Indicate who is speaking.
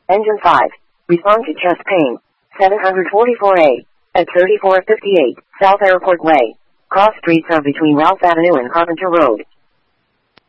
Speaker 1: Engine 5. Respond to chest pain. 744A. At 3458 South Airport Way. Cross streets are between Ralph Avenue and Carpenter Road.